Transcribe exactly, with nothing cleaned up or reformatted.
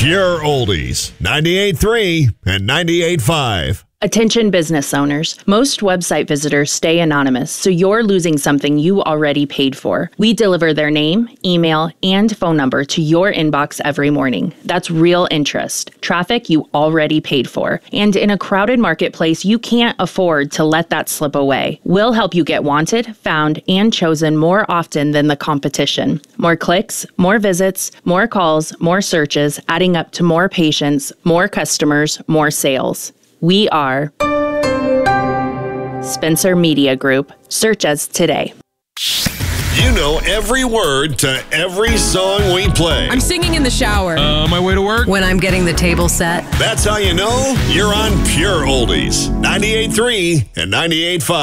Pure Oldies, ninety-eight point three and ninety-eight point five. Attention business owners. Most website visitors stay anonymous, so you're losing something you already paid for. We deliver their name, email, and phone number to your inbox every morning. That's real interest, traffic you already paid for. And in a crowded marketplace, you can't afford to let that slip away. We'll help you get wanted, found, and chosen more often than the competition. More clicks, more visits, more calls, more searches, adding up to more patients, more customers, more sales. We are Spencer Media Group. Search us today. You know every word to every song we play. I'm singing in the shower. Uh, my way to work? When I'm getting the table set. That's how you know you're on Pure Oldies, ninety-eight point three and ninety-eight point five.